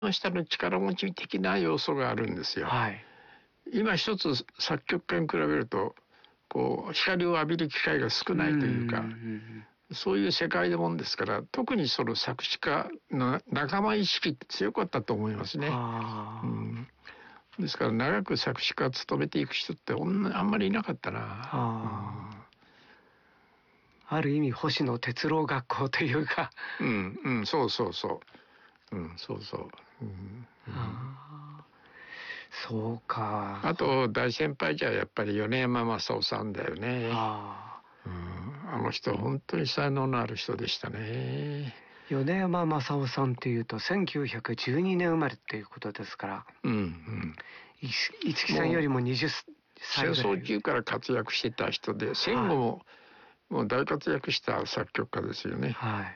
の下の力持ち的な要素があるんですよ。 はい、 今一つ作曲家に比べるとこう光を浴びる機会が少ないというか、そういう世界でもんですから、特にその作詞家の仲間意識って強かったと思いますね。ですから長く作詞家を務めていく人ってあんまりいなかったな。 ある意味星野哲郎学校というか、 そうそうそう、そうそう、 そうか。 あと大先輩じゃやっぱり米山正夫さんだよね。あの人本当に才能のある人でしたね。 米山正夫さんっていうと1912年生まれっていうことですから、五木さんよりも20歳ぐらい。 戦争中から活躍してた人で、戦後も、もう大活躍した作曲家ですよね。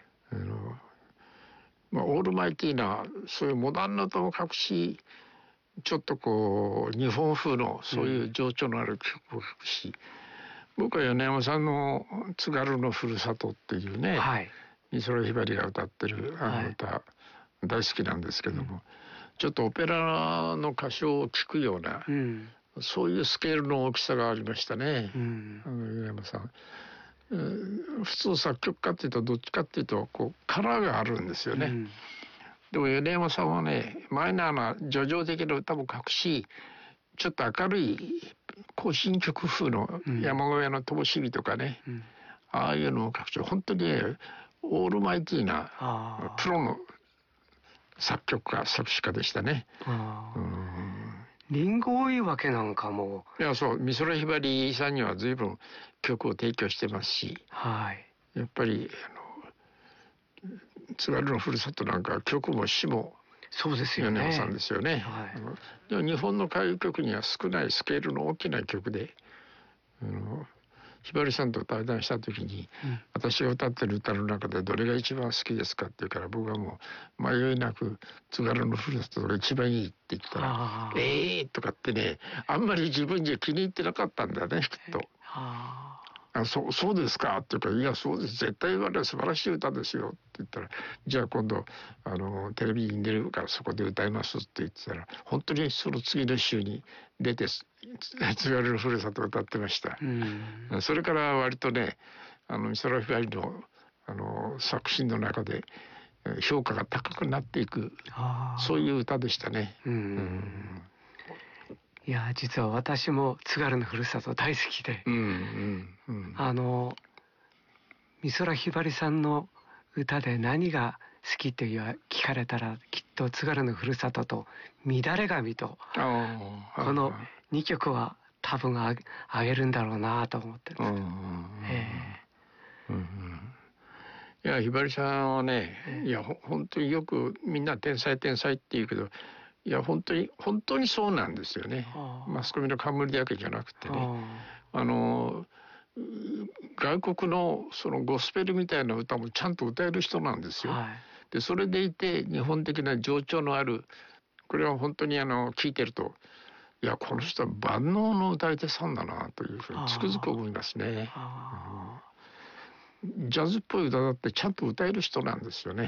オールマイティーなそういうモダンな歌も書くし、ちょっとこう日本風のそういう情緒のある曲を書くし、僕は米山さんの「津軽のふるさと」っていうね、美空ひばりが歌ってるあの歌、大好きなんですけども、ちょっとオペラの歌唱を聞くような、そういうスケールの大きさがありましたね、米山さん。普通作曲家っていうとどっちかっていうとこうカラーがあるんですよね。でも米山さんはね、マイナーな叙情的な歌も書くし、ちょっと明るい行進曲風の山小屋の灯火とかね、ああいうのを書くと本当にね、オールマイティーなプロの作曲家作詞家でしたね。 リンゴ追分なんかも、 いや、そう、美空ひばりさんには随分曲を提供してますし、やっぱり津軽のふるさとなんか曲も詩もそうですよね、 米山さんですよね。でも日本の歌謡曲には少ないスケールの大きな曲で、ひばりさんと対談した時に、私が歌ってる歌の中でどれが一番好きですかって言うから、僕はもう迷いなく津軽のふるさとが一番いいって言ったら、とかってね、あんまり自分じゃ気に入ってなかったんだね、きっと。そうですかっていうか、いやそうです、絶対言われる素晴らしい歌ですよって言ったら、じゃあ今度テレビに出るからそこで歌いますって言ってたら、本当にその次の週に出て津軽のふるさとを歌ってました。それから割とね、美空ひばりの作品の中で評価が高くなっていく、そういう歌でしたね。 いや、実は私も津軽のふるさと大好きで、美空ひばりさんの歌で何が好きって聞かれたら、きっと津軽のふるさとと乱れ髪と、この2曲は多分あげるんだろうなと思ってるんですけど。 いや、ひばりさんはね、いや本当によくみんな天才天才って言うけど、いや本当にそうなんですよね。マスコミの冠だけじゃなくてね、外国のそのゴスペルみたいな歌もちゃんと歌える人なんですよ。でそれでいて日本的な情緒のある、これは本当に聞いてると、いやこの人は万能の歌い手さんだなというふうにつくづく思いますね。ジャズっぽい歌だってちゃんと歌える人なんですよね。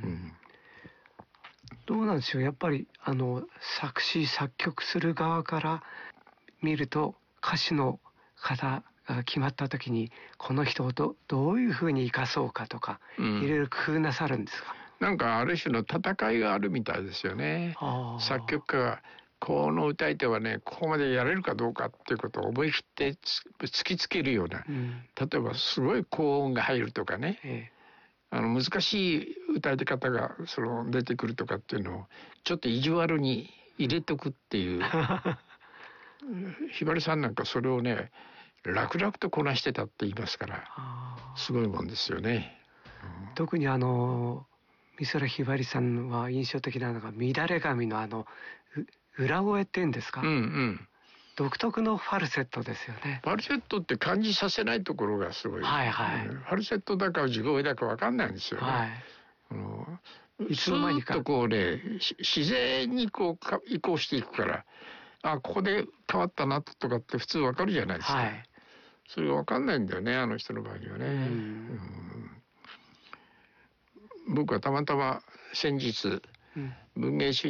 どうなんでしょう、やっぱり作詞作曲する側から見ると、歌手の方が決まった時にこの人をどういうふうに生かそうかとか、いろいろ工夫なさるんですか？ なんかある種の戦いがあるみたいですよね。作曲家がこの歌い手はね、ここまでやれるかどうかっていうことを思い切って突きつけるような、例えばすごい高音が入るとかね、難しい歌い方が出てくるとかっていうのをちょっと意地悪に入れとくっていうひばりさんなんかそれをね、楽々とこなしてたって言いますから、すごいもんですよね。 特に美空ひばりさんは印象的なのが乱れ髪の裏声っていうんですか、独特のファルセットですよね。 ファルセットって感じさせないところがすごい、ファルセットだか地声だか分かんないんですよね。スーッとこうね、自然にこう移行していくから、ここで変わったなとかって普通分かるじゃないですか。それが分かんないんだよね、あの人の場合にはね。僕はたまたま先日、 文藝主